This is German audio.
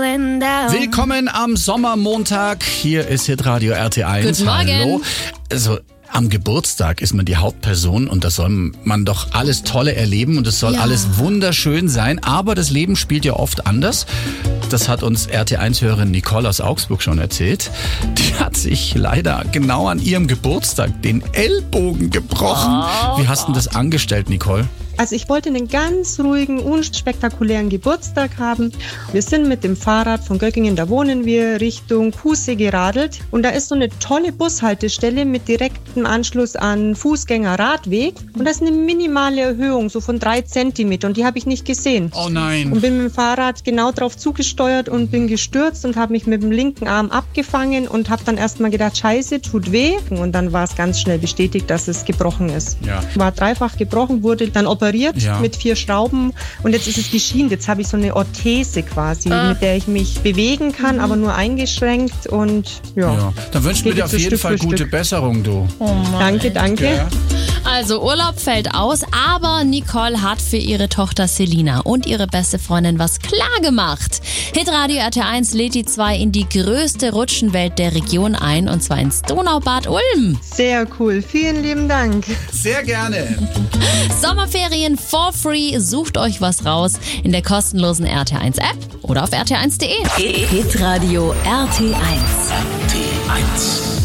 going down. Willkommen am Sommermontag. Hier ist Hitradio RT1. Guten Morgen. Hallo. Also am Geburtstag ist man die Hauptperson und da soll man doch alles Tolle erleben und es soll alles wunderschön sein. Aber das Leben spielt ja oft anders. Das hat uns RT1-Hörerin Nicole aus Augsburg schon erzählt. Die hat sich leider genau an ihrem Geburtstag den Ellbogen gebrochen. Wie hast du das angestellt, Nicole? Also ich wollte einen ganz ruhigen, unspektakulären Geburtstag haben. Wir sind mit dem Fahrrad von Göggingen, da wohnen wir, Richtung Kuhsee geradelt. Und da ist so eine tolle Bushaltestelle mit direktem Anschluss an Fußgängerradweg. Und da ist eine minimale Erhöhung, so von 3 Zentimeter. Und die habe ich nicht gesehen. Oh nein. Und bin mit dem Fahrrad genau drauf zugesteuert und bin gestürzt und habe mich mit dem linken Arm abgefangen und habe dann erstmal gedacht, scheiße, tut weh. Und dann war es ganz schnell bestätigt, dass es gebrochen ist. Ja. War dreifach gebrochen, wurde dann operiert mit 4 Schrauben und jetzt ist es geschient. Jetzt habe ich so eine Orthese quasi, mit der ich mich bewegen kann, aber nur eingeschränkt und Ja, dann wünschen wir dir auf jeden Fall gute Besserung, du. Oh Mann, Danke. Ja. Also Urlaub fällt aus, aber Nicole hat für ihre Tochter Selina und ihre beste Freundin was klar gemacht. Hitradio RT1 lädt die 2 in die größte Rutschenwelt der Region ein, und zwar ins Donaubad Ulm. Sehr cool. Vielen lieben Dank. Sehr gerne. Sommerferien for free. Sucht euch was raus in der kostenlosen RT1 App oder auf rt1.de. Hitradio RT1. RT1.